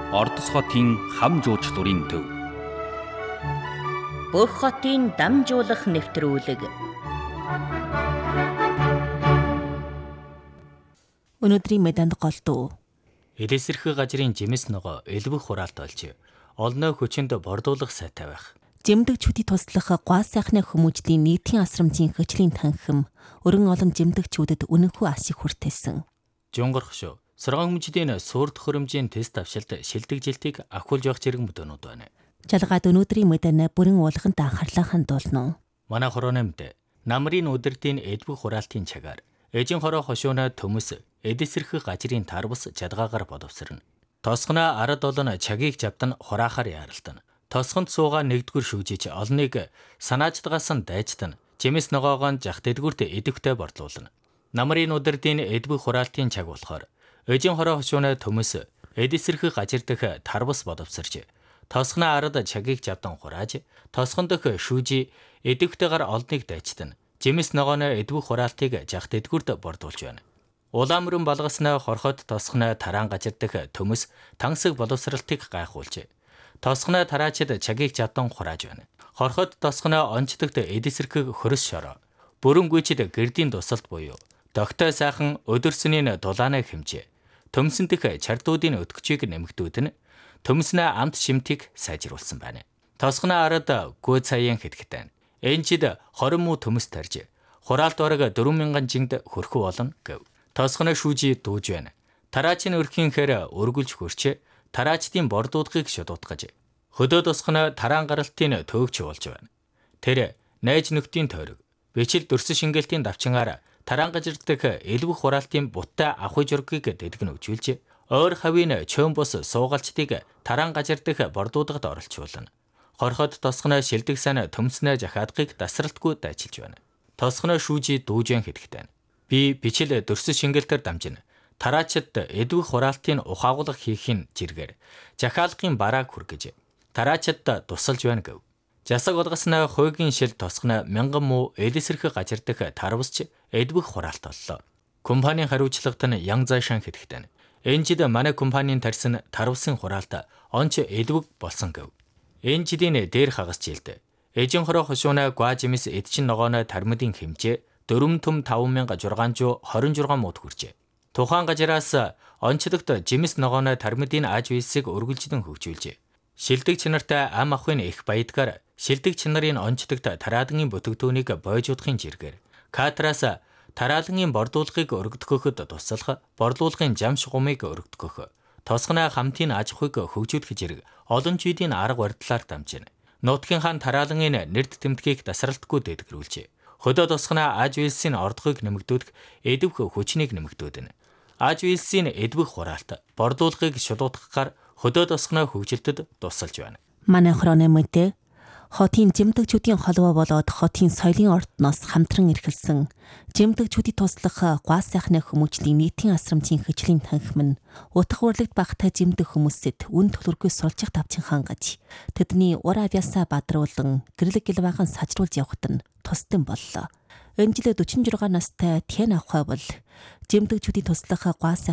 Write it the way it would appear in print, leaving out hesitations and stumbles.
Ордос хотын хам жуучлалын төв. Бүх хотын дамжуулах нэвтрүүлэг. Өнөөдрийн меданд голдуу. Эдэсэрхэг газрын жимс ногоо элбэх хураалт олж олноо хүчинд бордуулах сайтай байх. Жимдэгчүүдийн туслах гуай сайхны хүмүүжлийн нийтийн асрамжийн хөчлийн танхим өрн олон жимдэгчүүдэд үнэнхүү ас их хүртээсэн. Жунгорх шүү. Сургаан хүмүүжлийн суурд хөрөмжийн тест авшилт шилдэг жилтийг ахуулж явах зэрэг мөдөөнүүд байна. Жалгаад өнөөдрийн меданд бүрэн уулганд анхаарлаа хандуулна. Манай хороономд намрын өдөртийн элбэх хураалтын цагаар эжин хороо хошууна төмөс эдэсэрхэг газрын тарбас чадгаагаар боловсрно. Тосгоноо ард олон чагийг жавдан хураахаар яаралдана. Тосгонд суугаа нэгдүгээр шүүжиж олныг санаачдгаас нь дайжтан жимс ногоогоо жах дэдгүрт идэвхтэй борлуулна. Намрын өдөртийн элбэх хураалтын цаг болохоор эжин хороо хошууна төмөс эдэсэрхэг газар дэх тарбас боловсрж тосгоноо ард чагийг жавдан хурааж тосгон дэх шүүжи идэвхтэйгээр олныг дайжтан жимс ногооны эдбэх хураалтыг жах дэдгүрт борлуулж байна. Улаамрын балгаснаа хорхот тосгоноо тараан газар дэх төмөс тансаг боловсралтыг гайхуулж тосгоноо тараачид чагийг жавдан хурааж байна. Хорхот тосгоноо онцдогт эдэсэрхэг хөрс шороо бүрэн гүйчид гэрдийн тусалт буюу догтой сайхан өдөрсөний дулаанаа хэмжээ. Төмсөн дэх чардуудын өтгчийг нэмэгдүүлэн төмснөө амт шимтгийг сайжруулсан байна. Тосгоноо ард гүй цаян хэдгтэн. Энчид 20 муу төмс тарж хураалт бараг 4000 жинд хөрхөв болно гэв. Тосгоноо шүүжи дууж байна. Тараачийн өрхийнхээр өргөлж хөрч тараачдын бордуудгыг шудуудгаж хөдөө тосгоноо тараан гаралтын төөгч болж байна. Тэр найз нөхдийн тойрог бичил дөрсөн шингэлтийн давчингаар тараан газар дэх элбэх хураалтын буттай ахуй жургийг дэдгэн өгжүүлж ойр хавийн чөөн бус суугалчдыг тараан газар дэх бордуудад оролцуулна. Хорхот тосгоноо шилдэг сан төмснөө жахаадгыг дасралтгүй дайчилж байна. Тосгоноо шүүжи дүүжэн хэдгтэн. Би бичил дөрсөн шингэлтээр дамжина. Тараачид эдвэх хураалтын ухаагуулга хийхин жиргээр жахаалгын барааг хүргэж тараачид тусалж байна гэв. Жасаг болгосноо хойгийн шил тосгоноо 1000 муу эдэсэрхэг газар дэх тарвасч эдвэх хураалт оллоо. Компанийн хариуцлагад нь Ян Зайшан хэдгтэн. Энжид манай компанийн тарьсан тарвсын хураалт онч эдвэг болсон гэв. Энжидийн дээр хагас жилд эжин хороо хошууна гуажимс эдчин ногооно тармидын хэмжээ 4 төм 5626 мууд хүрчээ. Тухайн газараас онцлогт жимс ногооно тармидын аж үйлсийг өргөлждөн хөгжүүлжээ. Шилдэг чинартай ам ахын их баядгаар шилдэг чинарын онцлогт тараадгийн бүтээгдэхүүнийг бойжуудахын жиргээр катраас тараалгийн бордуулгыг өргөдгөхөд туслах борлуулгын жам шугамыг өргөдгөх тосгоноо хамтын аж ахуйг хөгжүүлэх зэрэг олон жүйдийн арга барилаар дамжина. Нутгийн хаан тараалгийн нэрд тэмдгийг тасралтгүй дэдгэрүүлжээ. Хөдөө тосгоноо аж үйлсийн ордгыг нэмэгдүүлэх эдвэх хүчнийг нэмэгдүүлнэ. Аж үйлсийн эдвэх хураалт бордуулгыг шулуудахаар хөдөө тосгоноо хөгжилтөд тусалж байна. Манай хорооны мэдээ хотын жимдэгчүүдийн холбоо болоод хотын соёлын ордноос хамтран эрхэлсэн жимдэгчүүдийн туслах гуай сайхны хүмүүжлийн нийтийн асрамжийн хөчлийн танхим нь утга хурлагдж багтай жимдэг хүмүүсэд үн төлөргүй сулчих давчин хангаж тэдний ур авьяасаа бадруулан гэрлэг гэлбаахан сажруулж явахад нь тусдсан боллоо. Энэ жил 46 настай Тэн авхай бол жимдэгчүүдийн туслах гуай